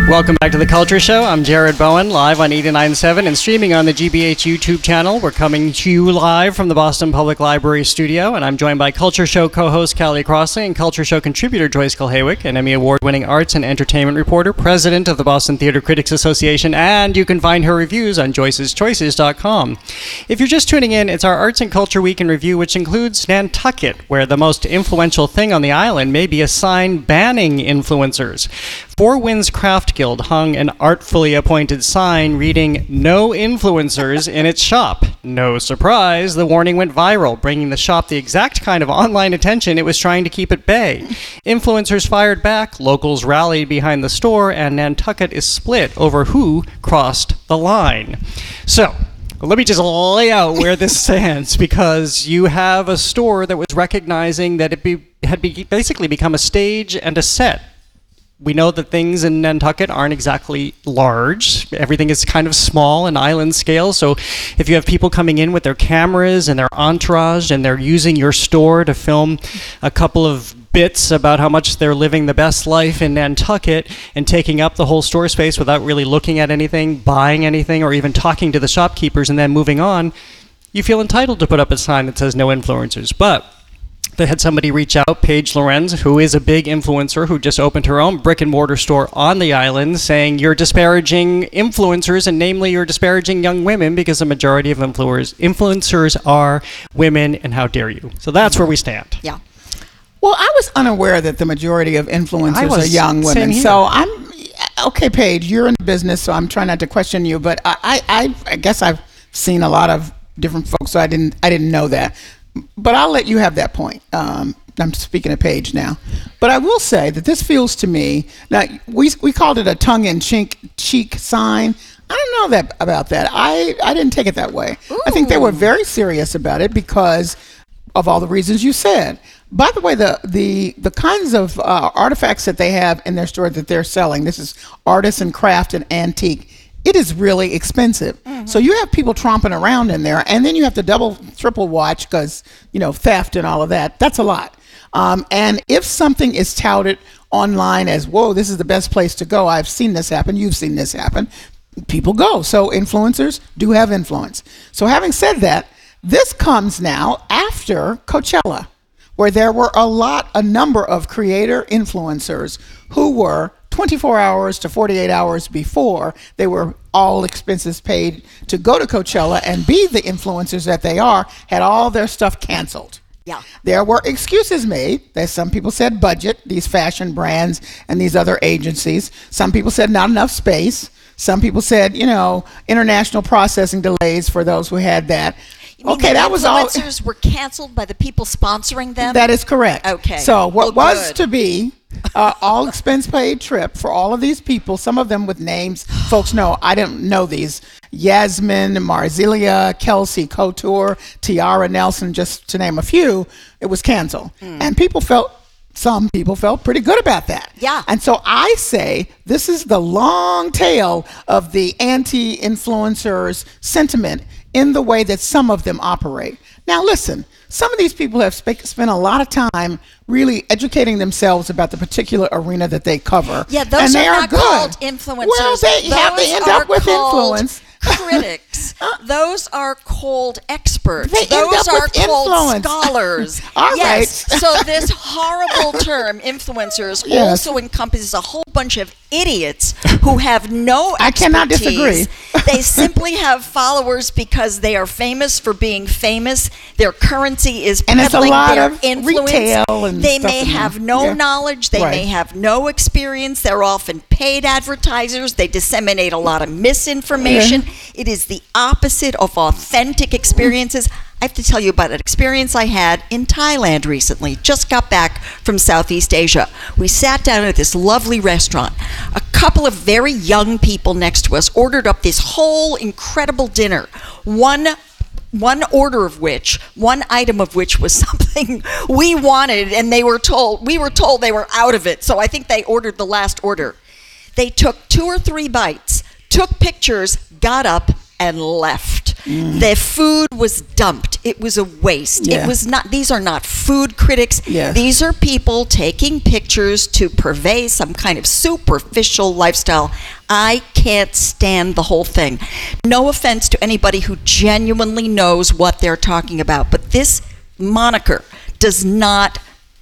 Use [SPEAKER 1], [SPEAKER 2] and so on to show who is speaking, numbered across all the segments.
[SPEAKER 1] Welcome back to The Culture Show. I'm Jared Bowen, live on 89.7 and streaming on the GBH YouTube channel. We're coming to you live from the Boston Public Library studio, and I'm joined by Culture Show co-host Callie Crossley and Culture Show contributor Joyce Kulhaywick, an Emmy Award-winning arts and entertainment reporter, president of the Boston Theater Critics Association, and you can find her reviews on joyceschoices.com. If you're just tuning in, it's our Arts and Culture Week in Review, which includes Nantucket, where the most influential thing on the island may be a sign banning influencers. Four Winds Craft Guild hung an artfully appointed sign reading "No influencers" in its shop. No surprise, the warning went viral, bringing the shop the exact kind of online attention it was trying to keep at bay. Influencers fired back, locals rallied behind the store, and Nantucket is split over who crossed the line. So, let me just lay out where this stands, because you have a store that was recognizing that it had basically become a stage and a set. We know that things in Nantucket aren't exactly large. Everything is kind of small and island scale. So if you have people coming in with their cameras and their entourage and they're using your store to film a couple of bits about how much they're living the best life in Nantucket and taking up the whole store space without really looking at anything, buying anything, or even talking to the shopkeepers and then moving on, you feel entitled to put up a sign that says "No influencers." But they had somebody reach out, Paige Lorenz, who is a big influencer who just opened her own brick and mortar store on the island, saying you're disparaging influencers, and namely you're disparaging young women because the majority of influencers are women, and how dare you. So that's where we stand.
[SPEAKER 2] Yeah.
[SPEAKER 3] Well, I was unaware that the majority of influencers are young women. So I'm okay, Paige, you're in business, so I'm trying not to question you, but I guess I've seen a lot of different folks, so I didn't know that. But I'll let you have that point. I'm speaking of Paige now. But I will say that this feels to me, now we called it a tongue-in-cheek sign. I don't know about that. I didn't take it that way. Ooh. I think they were very serious about it because of all the reasons you said. By the way, the kinds of artifacts that they have in their store that they're selling, this is artisan, craft, and antique, it is really expensive. Mm-hmm. So you have people tromping around in there, and then you have to double, triple watch because, theft and all of that. That's a lot. And if something is touted online as, whoa, this is the best place to go, I've seen this happen, you've seen this happen, people go. So influencers do have influence. So having said that, this comes now after Coachella, where there were a number of creator influencers who were 24 hours to 48 hours before they were all expenses paid to go to Coachella and be the influencers that they are, had all their stuff canceled.
[SPEAKER 2] Yeah.
[SPEAKER 3] There were excuses made. Some people said budget, these fashion brands and these other agencies. Some people said not enough space. Some people said, international processing delays for those who had that.
[SPEAKER 2] Okay, that was all. Influencers were canceled by the people sponsoring them?
[SPEAKER 3] That is correct.
[SPEAKER 2] Okay.
[SPEAKER 3] So what was to be all expense paid trip for all of these people, some of them with names folks know, I didn't know these, Yasmin, Marzilia, Kelsey Couture, Tiara Nelson, just to name a few, it was canceled. And some people felt pretty good about that.
[SPEAKER 2] Yeah.
[SPEAKER 3] And so I say this is the long tail of the anti-influencers sentiment in the way that some of them operate. Now listen, some of these people have spent a lot of time really educating themselves about the particular arena that they cover.
[SPEAKER 2] Yeah, those are not called influencers.
[SPEAKER 3] Well, they end up with influence.
[SPEAKER 2] Critics. Those are called experts.
[SPEAKER 3] Those
[SPEAKER 2] are called
[SPEAKER 3] influence.
[SPEAKER 2] Scholars.
[SPEAKER 3] All
[SPEAKER 2] yes.
[SPEAKER 3] right.
[SPEAKER 2] So this horrible term, influencers, also encompasses a whole bunch of idiots who have no expertise.
[SPEAKER 3] I cannot disagree.
[SPEAKER 2] They simply have followers because they are famous for being famous. Their currency is peddling their influence.
[SPEAKER 3] Retail and
[SPEAKER 2] they
[SPEAKER 3] stuff
[SPEAKER 2] may have no knowledge. They may have no experience. They're often paid advertisers. They disseminate a lot of misinformation. It is the opposite of authentic experiences. I have to tell you about an experience I had in Thailand recently. Just got back from Southeast Asia. We sat down at this lovely restaurant. A couple of very young people next to us ordered up this whole incredible dinner. One item of which was something we wanted, and we were told they were out of it. So I think they ordered the last order. They took 2 or 3 bites, took pictures, got up, and left. The food was dumped. It was a waste.
[SPEAKER 3] Yeah.
[SPEAKER 2] It was not. These are not food critics.
[SPEAKER 3] Yes.
[SPEAKER 2] These are people taking pictures to purvey some kind of superficial lifestyle. I can't stand the whole thing. No offense to anybody who genuinely knows what they're talking about, but this moniker does not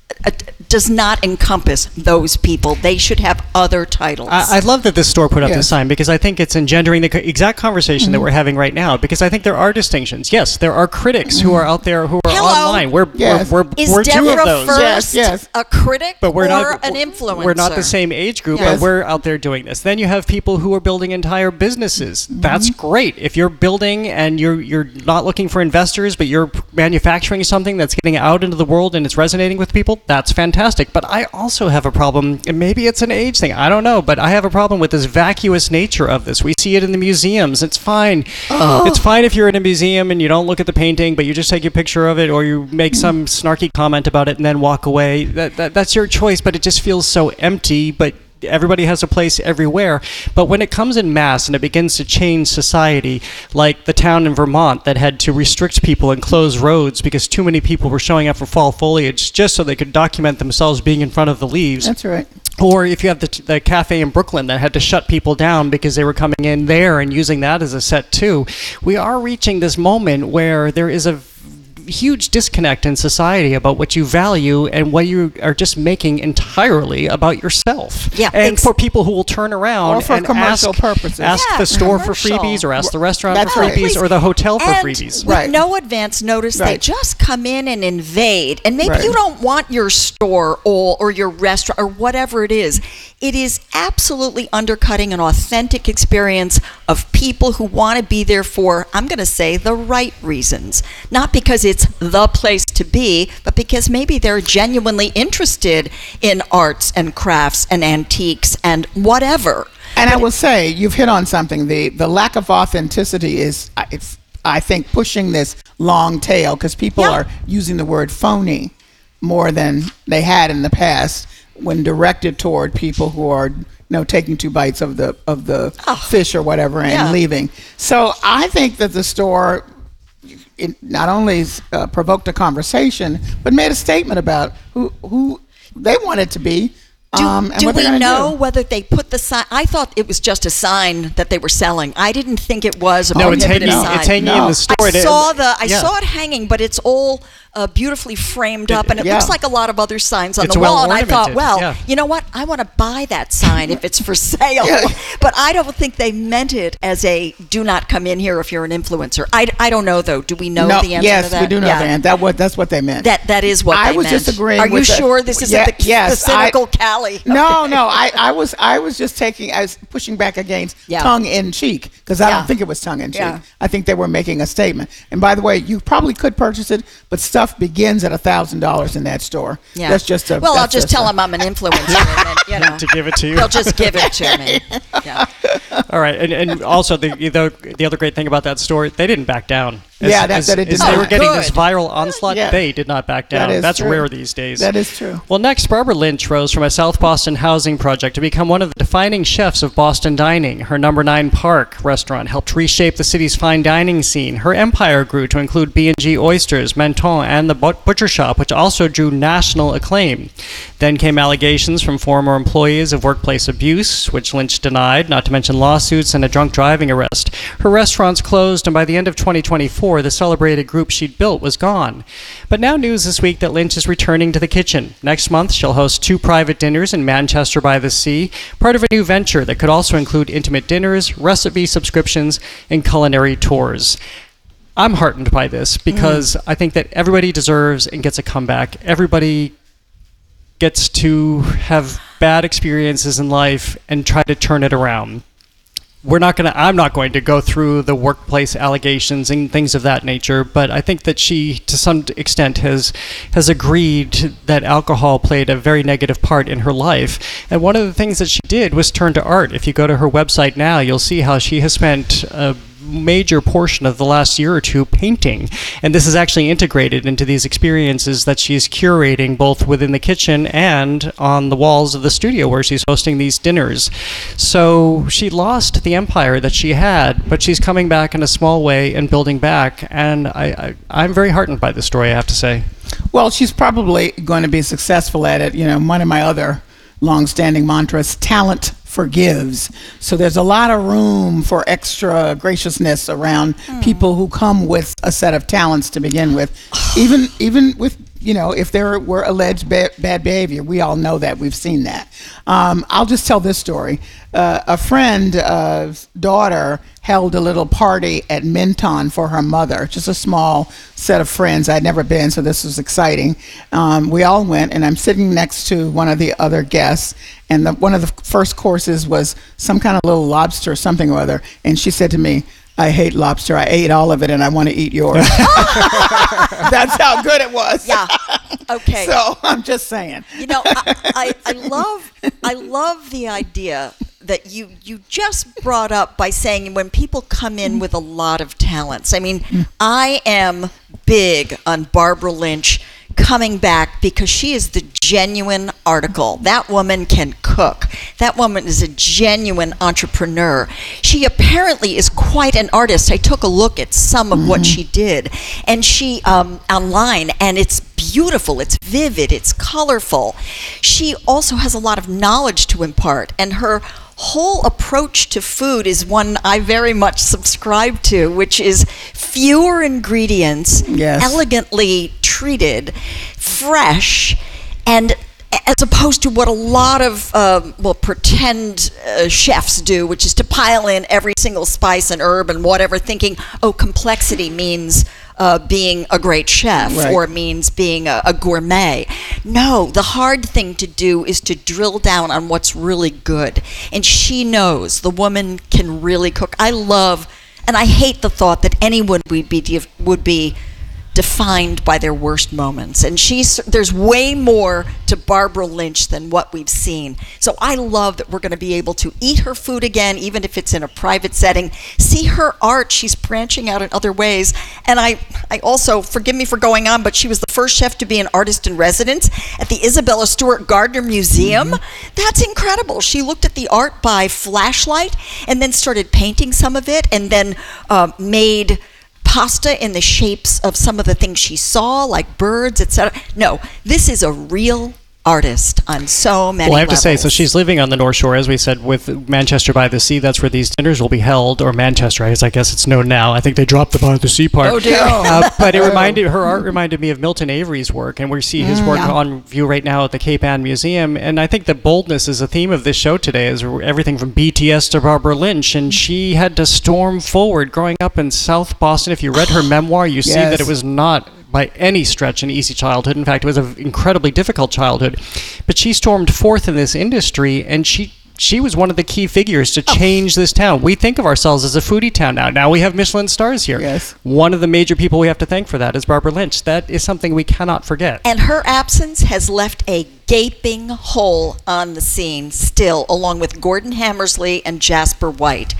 [SPEAKER 2] encompass those people. They should have other titles.
[SPEAKER 1] I love that this store put up this sign, because I think it's engendering the exact conversation that we're having right now, because I think there are distinctions. Yes, there are critics who are out there who are online. We're
[SPEAKER 2] Is
[SPEAKER 1] two of
[SPEAKER 2] Deborah
[SPEAKER 1] those.
[SPEAKER 2] First a critic
[SPEAKER 1] but we're
[SPEAKER 2] or
[SPEAKER 1] not
[SPEAKER 2] an influencer?
[SPEAKER 1] We're not the same age group,
[SPEAKER 3] Yes.
[SPEAKER 1] but we're out there doing this. Then you have people who are building entire businesses. That's great. If you're building and you're not looking for investors, but you're manufacturing something that's getting out into the world and it's resonating with people, that's fantastic. But I also have a problem, and maybe it's an age thing, I don't know, but I have a problem with this vacuous nature of this. We see it in the museums. It's fine. It's fine if you're in a museum and you don't look at the painting, but you just take a picture of it, or you make some snarky comment about it and then walk away. That's your choice, but it just feels so empty. But everybody has a place everywhere. But when it comes in mass and it begins to change society, like the town in Vermont that had to restrict people and close roads because too many people were showing up for fall foliage just so they could document themselves being in front of the leaves.
[SPEAKER 3] That's right.
[SPEAKER 1] Or if you have the cafe in Brooklyn that had to shut people down because they were coming in there and using that as a set too. We are reaching this moment where there is a huge disconnect in society about what you value and what you are just making entirely about yourself.
[SPEAKER 2] Yeah,
[SPEAKER 1] and for people who will turn around
[SPEAKER 3] Or for
[SPEAKER 1] and
[SPEAKER 3] commercial purposes.
[SPEAKER 1] ask
[SPEAKER 2] Yeah,
[SPEAKER 1] the store for
[SPEAKER 2] commercial.
[SPEAKER 1] freebies, or ask the restaurant
[SPEAKER 3] That's
[SPEAKER 1] for
[SPEAKER 3] right.
[SPEAKER 1] freebies, or the hotel for
[SPEAKER 2] And
[SPEAKER 1] freebies.
[SPEAKER 2] with
[SPEAKER 3] Right.
[SPEAKER 2] no advance notice, they
[SPEAKER 3] Right.
[SPEAKER 2] just come in and invade. And maybe
[SPEAKER 3] Right.
[SPEAKER 2] you don't want your store or your restaurant or whatever it is. It is absolutely undercutting an authentic experience of people who want to be there for, I'm going to say, the right reasons. Not because it's the place to be, but because maybe they're genuinely interested in arts and crafts and antiques and whatever.
[SPEAKER 3] And I will say, you've hit on something. The lack of authenticity is, I think, pushing this long tail, because people are using the word phony more than they had in the past when directed toward people who are taking 2 bites of the fish or whatever and leaving. So I think that the store, it not only provoked a conversation, but made a statement about who they want it to be. And
[SPEAKER 2] Do
[SPEAKER 3] what they're
[SPEAKER 2] we
[SPEAKER 3] gonna
[SPEAKER 2] know
[SPEAKER 3] do.
[SPEAKER 2] whether they put the sign? I thought it was just a sign that they were selling. I didn't think it was a
[SPEAKER 1] No, it's
[SPEAKER 2] prohibited
[SPEAKER 1] hanging.
[SPEAKER 2] sign.
[SPEAKER 1] It's hanging in the store.
[SPEAKER 2] I saw it hanging, but it's all beautifully framed up, and it looks like a lot of other signs on
[SPEAKER 1] It's
[SPEAKER 2] the
[SPEAKER 1] well
[SPEAKER 2] wall. And I thought,
[SPEAKER 1] ornamented,
[SPEAKER 2] you know what? I want to buy that sign if it's for sale. But I don't think they meant it as a "do not come in here if you're an influencer." I don't know though. Do we know the answer to that?
[SPEAKER 3] Yes, we do know the answer. That's what they meant.
[SPEAKER 2] That is what
[SPEAKER 3] I
[SPEAKER 2] they
[SPEAKER 3] was
[SPEAKER 2] meant.
[SPEAKER 3] just agreeing.
[SPEAKER 2] Are you
[SPEAKER 3] with
[SPEAKER 2] sure this isn't the cynical Callie?
[SPEAKER 3] No. I was just I was pushing back against tongue in cheek, because I don't think it was tongue in cheek.
[SPEAKER 2] Yeah.
[SPEAKER 3] I think they were making a statement. And by the way, you probably could purchase it, but stuff begins at $1,000 in that store.
[SPEAKER 2] Yeah.
[SPEAKER 3] That's just a.
[SPEAKER 2] Well,
[SPEAKER 3] that's
[SPEAKER 2] I'll just tell them I'm an influencer, and then,
[SPEAKER 1] To give it to you.
[SPEAKER 2] they'll just give it to me. Yeah.
[SPEAKER 1] All right, and also the other great thing about that store, they didn't back down.
[SPEAKER 3] That it did
[SPEAKER 1] they were
[SPEAKER 3] not.
[SPEAKER 1] getting this
[SPEAKER 2] Good.
[SPEAKER 1] viral onslaught.
[SPEAKER 3] Yeah.
[SPEAKER 1] They did not back down.
[SPEAKER 3] That is
[SPEAKER 1] That's
[SPEAKER 3] true.
[SPEAKER 1] rare these days.
[SPEAKER 3] That is true.
[SPEAKER 1] Well, next, Barbara Lynch rose from a South Boston housing project to become one of the defining chefs of Boston dining. Her Number 9 Park restaurant helped reshape the city's fine dining scene. Her empire grew to include B&G Oysters, Menton, and the Butcher Shop, which also drew national acclaim. Then came allegations from former employees of workplace abuse, which Lynch denied, not to mention lawsuits and a drunk driving arrest. Her restaurants closed, and by the end of 2024, the celebrated group she'd built was gone. But now news this week that Lynch is returning to the kitchen. Next month, she'll host 2 private dinners in Manchester by the Sea, part of a new venture that could also include intimate dinners, recipe subscriptions, and culinary tours. I'm heartened by this because I think that everybody deserves and gets a comeback. Everybody gets to have bad experiences in life and try to turn it around. I'm not going to go through the workplace allegations and things of that nature, but I think that she, to some extent, has agreed that alcohol played a very negative part in her life. And one of the things that she did was turn to art. If you go to her website now, you'll see how she has spent a major portion of the last year or two painting. And this is actually integrated into these experiences that she's curating both within the kitchen and on the walls of the studio where she's hosting these dinners. So she lost the empire that she had, but she's coming back in a small way and building back. And I'm very heartened by this story, I have to say.
[SPEAKER 3] Well, she's probably going to be successful at it. You know, one of my other long-standing mantras, talent forgives. So there's a lot of room for extra graciousness around people who come with a set of talents to begin with. Even with, you know, if there were alleged bad behavior, we all know that. We've seen that. I'll just tell this story. A friend's daughter held a little party at Menton for her mother, just a small set of friends. I'd never been, so this was exciting. We all went, and I'm sitting next to one of the other guests, and one of the first courses was some kind of little lobster or something or other, and she said to me, "I hate lobster. I ate all of it, and I want to eat yours." That's how good it was.
[SPEAKER 2] Yeah. Okay.
[SPEAKER 3] So I'm just saying.
[SPEAKER 2] You know, I love the idea that you just brought up by saying when people come in with a lot of talents. I mean, I am big on Barbara Lynch coming back because she is the genuine article. That woman can cook. That woman is a genuine entrepreneur. She apparently is quite an artist. I took a look at some of what she did, and she online, and it's beautiful, it's vivid, it's colorful. She also has a lot of knowledge to impart, and her whole approach to food is one I very much subscribe to, which is fewer ingredients, elegantly treated, fresh, and as opposed to what a lot of pretend chefs do, which is to pile in every single spice and herb and whatever, thinking, oh, complexity means being a great chef or means being a gourmet. No, the hard thing to do is to drill down on what's really good. And she knows. The woman can really cook. I love, and I hate the thought that anyone would be defined by their worst moments. And there's way more to Barbara Lynch than what we've seen. So I love that we're going to be able to eat her food again, even if it's in a private setting, see her art. She's branching out in other ways. And I also, forgive me for going on, but she was the first chef to be an artist in residence at the Isabella Stewart Gardner Museum. That's incredible. She looked at the art by flashlight and then started painting some of it, and then made pasta in the shapes of some of the things she saw, like birds, etc. No, this is a real artist on so many levels.
[SPEAKER 1] Well, I have to say, so she's living on the North Shore, as we said, with Manchester by the Sea. That's where these dinners will be held, or Manchester, I guess it's known now. I think they dropped the by the sea part.
[SPEAKER 2] Oh, dear.
[SPEAKER 1] But her art reminded me of Milton Avery's work, and we see his work on view right now at the Cape Ann Museum. And I think that boldness is a theme of this show today, is everything from BTS to Barbara Lynch. And she had to storm forward growing up in South Boston. If you read her memoir, you see that it was not by any stretch an easy childhood. In fact, it was an incredibly difficult childhood. But she stormed forth in this industry, and she was one of the key figures to change this town. We think of ourselves as a foodie town now. Now we have Michelin stars here.
[SPEAKER 3] Yes.
[SPEAKER 1] One of the major people we have to thank for that is Barbara Lynch. That is something we cannot forget.
[SPEAKER 2] And her absence has left a gaping hole on the scene still, along with Gordon Hammersley and Jasper White.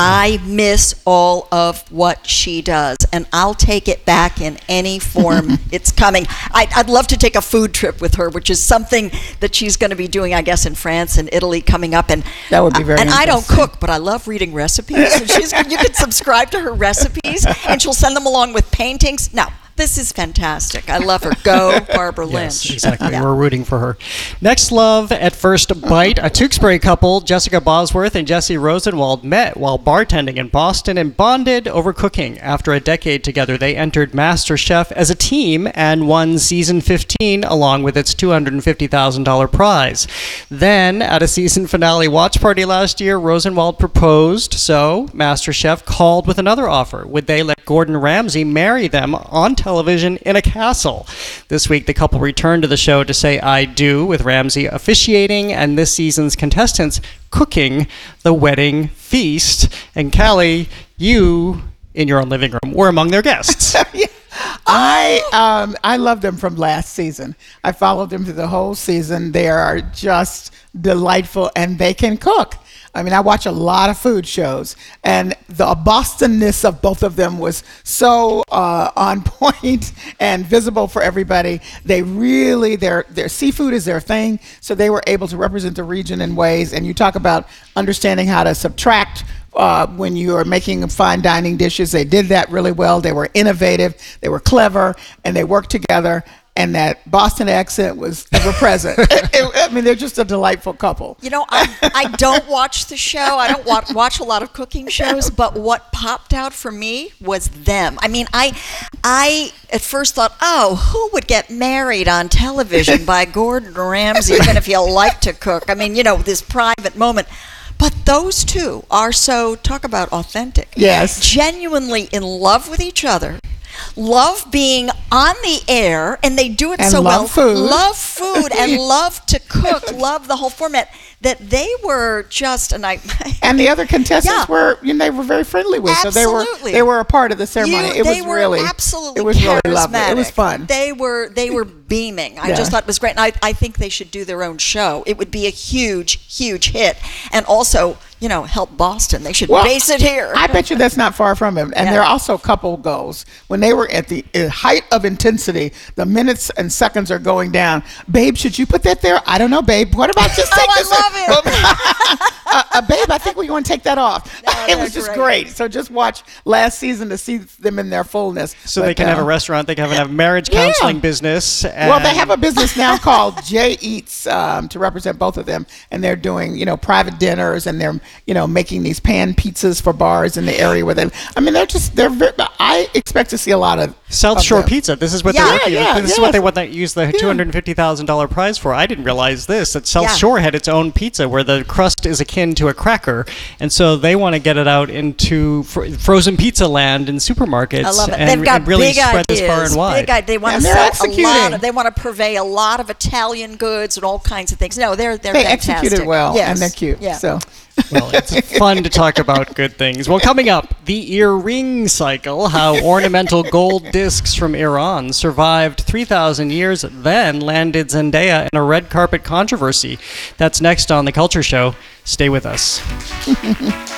[SPEAKER 2] I miss all of what she does, and I'll take it back in any form it's coming. I'd love to take a food trip with her, which is something that she's going to be doing, I guess, in France and Italy coming up. And
[SPEAKER 3] that would be very
[SPEAKER 2] And I don't cook, but I love reading recipes. So you can subscribe to her recipes, and she'll send them along with paintings. Now, this is fantastic. I love her. Go, Barbara Lynch.
[SPEAKER 1] Yes, exactly. Yeah. We're rooting for her. Next Love at First Bite. A Tewksbury couple, Jessica Bosworth and Jesse Rosenwald, met while bartending in Boston and bonded over cooking. After a decade together, they entered MasterChef as a team and won season 15 along with its $250,000 prize. Then, at a season finale watch party last year, Rosenwald proposed, so MasterChef called with another offer. Would they let Gordon Ramsay marry them on television in a castle? This week, the couple returned to the show to say "I do," with Ramsay officiating and this season's contestants cooking the wedding feast. And Callie, you in your own living room or among their guests.
[SPEAKER 3] I love them from last season. I followed them through the whole season. They are just delightful, and they can cook. I mean, I watch a lot of food shows, and the Bostonness of both of them was so on point and visible for everybody. They really, their seafood is their thing, so they were able to represent the region in ways. And you talk about understanding how to subtract when you are making fine dining dishes. They did that really well. They were innovative, they were clever, and they worked together. And that Boston accent was ever present. I mean, they're just a delightful couple.
[SPEAKER 2] You know, I don't watch the show. I don't watch a lot of cooking shows, but what popped out for me was them. I mean, I at first thought, oh, who would get married on television by Gordon Ramsay, even if you like to cook? I mean, you know, this private moment. But those two are so, talk about authentic.
[SPEAKER 3] Yes.
[SPEAKER 2] Genuinely in love with each other. Love being on the air, and they do it
[SPEAKER 3] and
[SPEAKER 2] so well.
[SPEAKER 3] Food.
[SPEAKER 2] Love food and love to cook. Love the whole format. That they were just, and
[SPEAKER 3] the other contestants were, you know, they were very friendly with.
[SPEAKER 2] Absolutely.
[SPEAKER 3] So they were a part of the ceremony. It was really lovely. It was fun.
[SPEAKER 2] They were beaming. I just thought it was great, and I think they should do their own show. It would be a huge hit, and also, you know, help Boston. They should base it here.
[SPEAKER 3] I bet you that's not far from it. And there are also couple goals. When they were at the height of intensity, the minutes and seconds are going down. Babe, should you put that there? I don't know, babe. What about just take this? Babe, I think we want to take that off. It was just great. So just watch last season to see them in their fullness.
[SPEAKER 1] So they can have a restaurant. They can have a marriage counseling business.
[SPEAKER 3] Well, they have a business now called Jay Eats to represent both of them, and they're doing, you know, private dinners, and they're, you know, making these pan pizzas for bars in the area where they. I mean, I expect to see a lot of
[SPEAKER 1] South Shore Pizza. This is what this is what they want to use the $250,000 prize for. I didn't realize this, that South Shore had its own pizza where the crust is akin to a cracker, and so they want to get it out into frozen pizza land in supermarkets.
[SPEAKER 2] I love it.
[SPEAKER 1] And,
[SPEAKER 2] They've got
[SPEAKER 1] and really
[SPEAKER 2] big
[SPEAKER 1] spread
[SPEAKER 2] ideas.
[SPEAKER 1] this far and wide.
[SPEAKER 2] They want to sell they want to purvey a lot of Italian goods and all kinds of things. No, they're
[SPEAKER 3] they
[SPEAKER 2] fantastic.
[SPEAKER 3] executed well, and they're cute.
[SPEAKER 2] Yeah.
[SPEAKER 3] So.
[SPEAKER 1] Well, it's fun to talk about good things. Well, coming up, the earring cycle, how ornamental gold discs from Iran survived 3,000 years, then landed Zendaya in a red carpet controversy. That's next on The Culture Show. Stay with us.